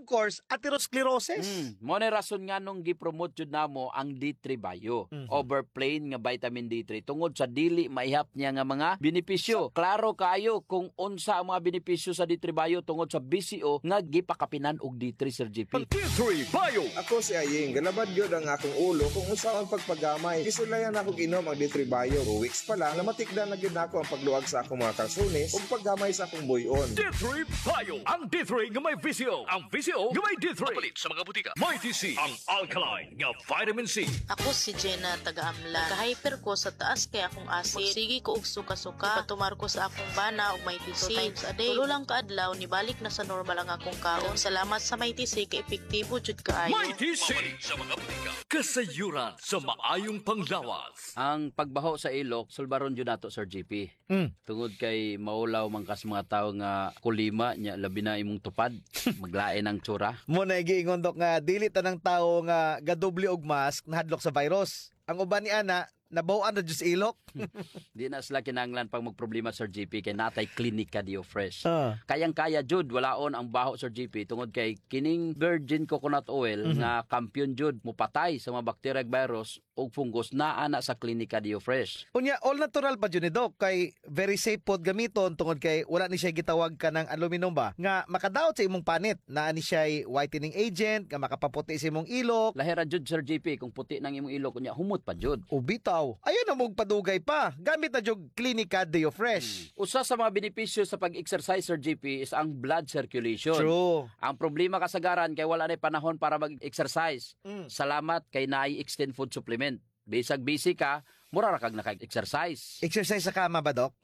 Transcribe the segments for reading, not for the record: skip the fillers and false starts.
course, atherosclerosis. Mo na rason nga nung gipromote jud namo ang D3 Bio. Overplain nga vitamin D3 tungod sa dili maihap niya nga mga benepisyo. Klaro kayo kung unsa ang mga benepisyo sa D3 Bio tungod sa BCO nga gipakapinan og D3 Sir GP. D3 Bio. Ako si Aying, galabad yun ang akong ulo kung unsa ang pagpagamay. Kisulayan akong inom ang D3 Bio. 2 weeks pa lang, namatikdan na gyud nako ang pagluwag sa akong mga kalsunis ug paggamay sa akong buyon. D3 Bio. Ang D3 nga may VCO. Ang VCO nga may D3. Mapalit sa mga butika. May TC. Ang alkaline nga vitamin C. Ako si Jenna, taga-Amlan. Ka-hyper ko sa taas kaya akong acid. Magsigi ko og suka-suka. Ipatumar ko sa akong bana og may TC. 2 times a day. Tulo lang kaadlaw, nibalik na sa normal ang akong kaon. Salamat sa may TC, ka-epektibo jud kaayo. May TC. Mapalit sa mga butika. Kasayuran sa maayong panglawas. Ang pagbaho sa ilok, sulbaron jud nato Sir GP. Tungod kay maulaw man kas mga tawo nga kulima nya labi na imong tupad, maglain ang tsura. Mo na giingon dok nga dili tanang tawo nga gadoble og mask nahadlok sa virus. Ang uban ni ana nabawan na jud sa ilok. Di na sila kinahanglan pag magproblema Sir GP kay natay klinika Dio Fresh. Ah. Kayang-kaya jud walaon ang baho Sir GP tungod kay kining virgin coconut oil nga kampiyon jud mupatay sa mga bacteria ug virus ug fungus naa na sa klinika Dio Fresh. Unya all natural pa jud ni dok kay very safe pod gamiton tungod kay wala ni siya gitawag ka ng aluminum ba nga makadaot sa imong panit. Naa ni siya whitening agent nga makapaputi sa imong ilok. Lahira jud Sir GP kung puti nang imong ilok unya humot pa jud. Ubitaw. Ayun na mong padugay pa. Gamit na jog Clinica Deo Fresh. Usa sa mga benepisyo sa pag-exercise Sir GP is ang blood circulation. True. Ang problema kasagaran kay wala na panahon para mag-exercise. Salamat kay naay extend food supplement. Bisag busy ka, mura ra kag naka-exercise. Exercise sa kama ba, Dok?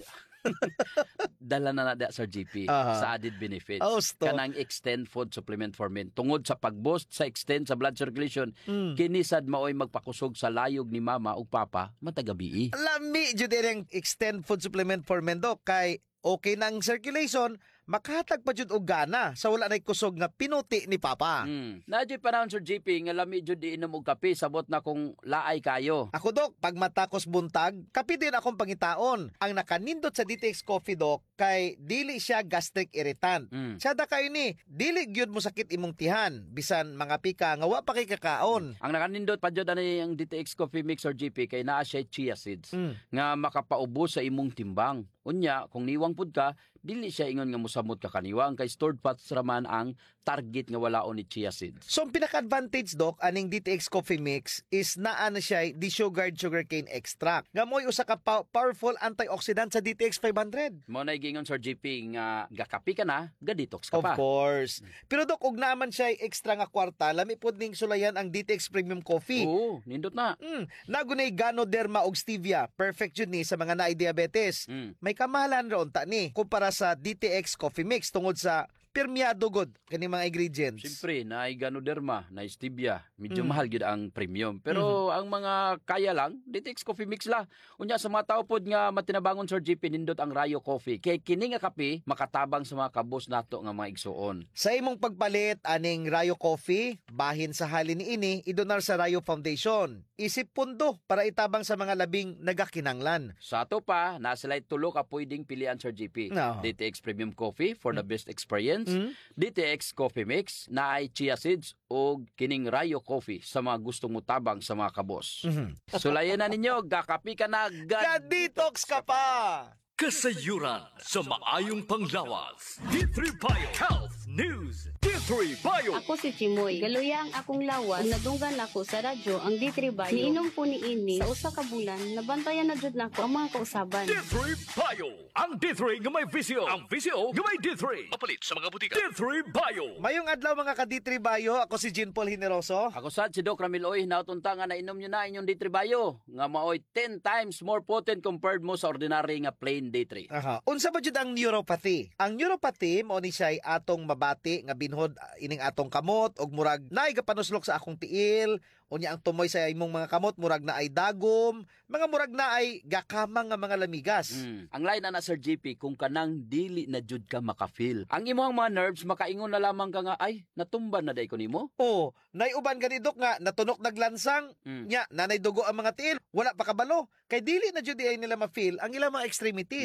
Dala na nada Sir GP sa added benefits. Kanang extend food supplement for men. Tungod sa pag-boost sa extend sa blood circulation, kinisad maoy magpakusog sa layog ni mama ug papa matagabi. Lami jud ang extend food supplement for men, Dok, kay okay nang circulation, makahatag pa jud og gana sa wala nay kusog nga pinuti ni papa. Nadyo panahon Sir GP nga lami jud iinom og kape sabot na kung laay kayo. Ako, Dok, pag matakos buntag, kape din akong pangitaon. Ang nakanindot sa DTX Coffee, Dok, kay dili siya gastric irritant. Sada kayo ni, dili gyud mo sakit imong tihan, bisan mga pika nga wa pa kay kakaon. Ang nakanindot pa jud ani ang DTX Coffee Mix or GP kay naa siya chia seeds nga makapaubos sa imong timbang. Unya, kung niwang pud ka, dili siya ingon nga musamot ka kaniwang kay stored fats raman ang target nga walaon ni chia seeds. So, ang pinaka-advantage, Dok, aning DTX Coffee Mix is naa na siya desugared sugarcane extract. Nga mo'y usa ka powerful antioxidant sa DTX 500. Mo na gingon Sir GP nga gakapi ka na, ga-detox ka pa. Of course. Pero, Dok, ug naman siya extra nga kwarta, lami pod ning sulayan ang DTX Premium Coffee. Oo, nindot na. Nagunay Ganoderma og stevia. Perfect yun ni sa mga naay diabetes. May kamahalan ron ta ni kumpara sa DTX Coffee Mix tungod sa permiado god kani mga ingredients. Siyempre, naay Ganoderma, naay stevia. Medyo mahal gyud ang premium. Pero ang mga kaya lang, DTX Coffee Mix la. Unya sa mga tao pod nga matinabangon Sir GP nindot ang Rayo Coffee. Kay kini nga kape makatabang sa mga kabos nato nga mga igsuon. Sa imong pagpalit aning Rayo Coffee, bahin sa halin niini idonar sa Rayo Foundation. Isip pundo para itabang sa mga labing nagakinanglan. Sa ato pa, nasilay tulo ka pwedeng pilian Sir GP. No. DTX Premium Coffee for the best experience. DTX Coffee Mix na ay chia seeds o kining Rayo Coffee sa mga gustong mutabang sa mga kabos. Sulayan na ninyo, gakapi ka na, Ga-detox ka pa! Kasayuran sa maayong panglawas. D3 Bio Health News. D3 Bio. Ako si Chimoy. Galuya ang akong lawas. Nadunggan ako sa radyo ang D3 Bio. Niinom po ni ini sa usa ka bulan. Nabantayan na jud nako ang mga kausaban. D3 Bio. Ang D3 nga may VCO. Ang VCO nga may D3. Mapalit sa mga butika. D3 Bio. Mayong adlaw mga ka-D3 Bio. Ako si Jean Paul Hineroso. Ako sad si Doc Ramiloy, nautunta nga nainom nyo na inyong D3 Bio. Nga maoy 10 times more potent compared mo sa ordinary nga plain D3. Aha. Unsa ba jud ang neuropathy? Ang neuropathy mao ni siya atong mabati nga binhod ining atong kamot og murag naay gapanuslok sa akong tiil, unya ang tumoy sa imong mga kamot murag na ay dagom, mga murag na ay gakamang nga mga lamigas. Ang lain na Sir GP kung kanang dili na jud ka makafeel. Ang imong mga nerves makaingon na lamang ka nga ay natumba na day ko nimo. Oh, nay uban gani Dok nga natunok naglansang, nya nanay dugo ang mga tiil, wala pa kabalo kay dili na jud ay nila ma-feel ang ilang mga extremities.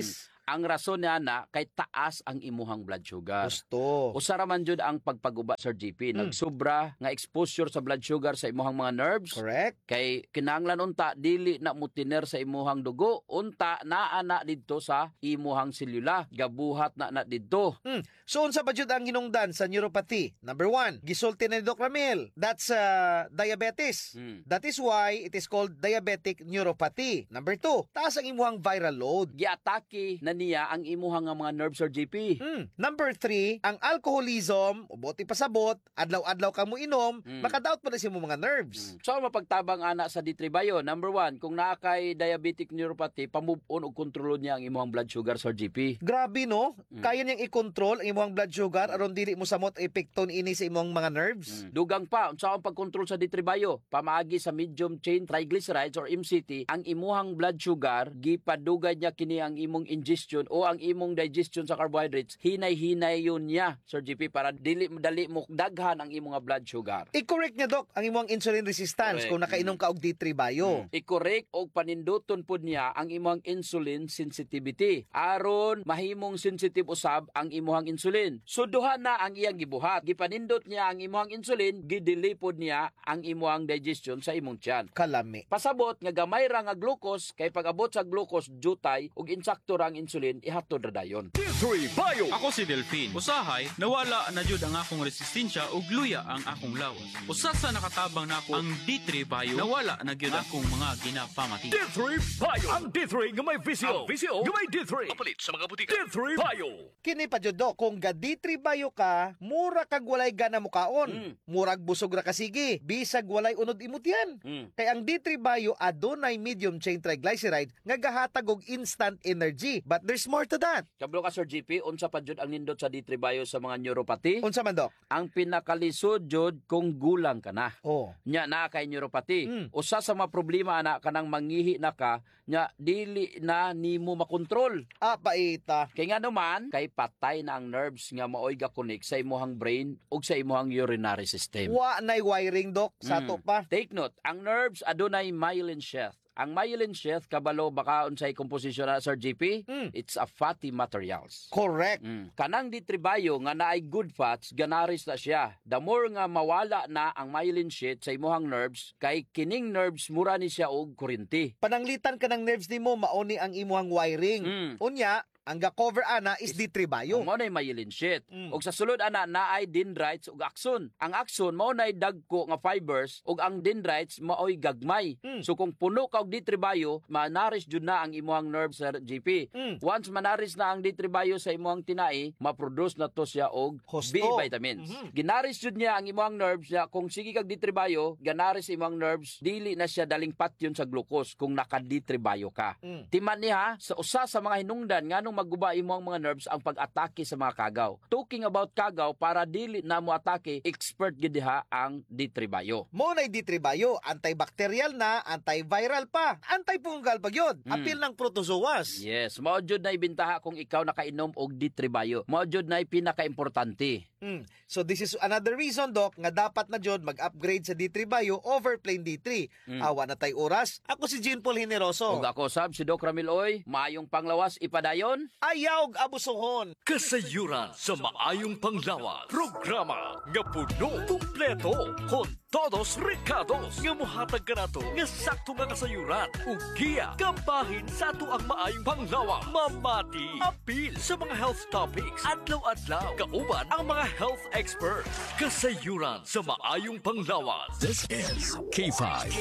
Ang rason niya na kay taas ang imuhang blood sugar. Gusto. Usa ra man jud ang pagpaguba, Sir GP. Nagsubra nga exposure sa blood sugar sa imuhang mga nerves. Correct. Kay kinahanglan unta dili na mutiner sa imuhang dugo, unta naa na didto sa imuhang selula, gabuhat na didto. So unsa ba jud ang hinungdan sa neuropathy? Number 1, gisulti na ni Doc Ramil. That's diabetes. That is why it is called diabetic neuropathy. Number 2, taas ang imuhang viral load. Giatake na niya ang imuhang nga mga nerves, Sir GP. Number 3, ang alcoholism, ubuti pasabot, adlaw-adlaw ka mo inom, makadaot pa na sa mga nerves. So mapagtabang ana sa D3 Bio, number 1, kung naa kay diabetic neuropathy, pamove on og kontrolo niya ang imuhang blood sugar, Sir GP. Grabe no? Kaya niyang i-control ang imuhang blood sugar aron dili mo samot epekton ini sa imong mga nerves. Dugang pa, unsa ang pagkontrol sa D3 Bio? Pamaagi sa medium chain triglycerides or MCT, ang imuhang blood sugar gipadugay niya kini ang imong ingestion o ang imong digestion sa carbohydrates, hinay-hinay yun niya, Sir GP, para dili madali mo daghan ang imong blood sugar. I-correct niya, Doc, ang imong insulin resistance Correct. kung nakainom ka og D3 Bio. I-correct og paninduton pod niya ang imong insulin sensitivity aron mahimong sensitive usab ang imong insulin. So duha na ang iyang gibuhat. Gipanindot niya ang imong insulin, gidelay pod niya ang imong digestion sa imong tiyan. Kalami. Pasabot nga gamay ra nga glucose, kay pag-abot sa glucose jutay ug insakto ra ang insulin ihatod ra dayon. D3 Bio. Ako si Delphine. Usahay, nawala na jud ang akong resistensya ug luya ang akong lawas. Usa sa nakatabang nako ang D3 Bio, nawala na gyud akong mga ginapamati. D3 Bio. Ang D3 nga may visyo. Ang visyo nga may D3. Mapalit sa mga butika. D3 Bio. Kini pa jud, Doc, kung ga D3 Bio ka, mura kag walay gana mo kaon. Murag busog ra ka sige, bisag walay unod imutyan. Kay ang D3 Bio adunay medium chain triglyceride nga gahatag og instant energy. But there's more to that. Kablo ka, Sir GP, unsa pa jud ang nindot sa D3 Bio sa mga neuropathy? Unsa man, Doc? Ang pinakalisod jud kung gulang ka na. Oh. Nya na kay neuropathy. Usa sa mga problema na kanang mangihi na ka, nya dili na nimo makontrol. Paita. Kay nga naman, kay patay na ang nerves nga maoy ga-connect sa imuhang brain ug sa imuhang urinary system. Wa nay wiring, Doc, sa to pa. Take note, ang nerves adunay myelin sheath. Ang myelin sheath, kabalo baka unsay komposisyon na, Sir GP? It's a fatty materials. Correct. Kanang D3 Bio nga naay good fats, ganaris na siya. The more nga mawala na ang myelin sheath sa imuhang nerves, kay kining nerves mura ni siya og kuryente. Pananglitan ka ng nerves nimo, mauni ang imuhang wiring. Unya, ang ga-cover ana is D3 Bio. Mao nay myelin sheath. Ug sa sulod ana naay dendrites ug axon. Ang axon mao nay dagko nga fibers ug ang dendrites maoy gagmay. So kung puno ka og D3 Bio, manaris jud na ang imuhang nerves, sa GP. Once manaris na ang D3 Bio sa imuhang tinai, ma-produce na to siya og Husto. B vitamins. Ginaris jud niya ang imuhang nerves niya. Kung sige kag D3 Bio, ganaris imuhang nerves, dili na siya daling patyon sa glucose kung naka D3 Bio ka. Timan niya sa usa sa mga hinungdan nganong maguba imo ang mga nerves ang pag-atake sa mga kagaw. Talking about kagaw, para dili na mo atake, expert gid diha ang D3 Bio. Mo na D3 Bio, antibacterial na, antiviral pa, antifungal pa gyud. Apil ng protozoas. Yes, mao jud na ibintaha kung ikaw nakainom og D3 Bio. Mao jud na pinaka-importante. So this is another reason, Doc, nga dapat na jud mag-upgrade sa D3 Bio over plain D3. Awa na tay oras. Ako si Jean Paul Generoso. Ug ako sab si Doc Ramil Oy, maayong panglawas ipadayon. Ayaw abusohon. Kasayuran sa maayong panglawas. Programa nga puno, kumpleto, con todos recados nga mohatag kanato nga sakto nga kasayuran ug giya kabahin sa ato ang maayong panglawas. Mamati apil sa mga health topics adlaw-adlaw kauban ang mga health experts. Kasayuran sa maayong panglawas. This is K5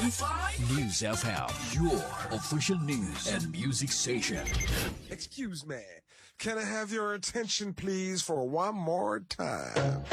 News FM, your official news and music station. Excuse me. Can I have your attention, please, for one more time?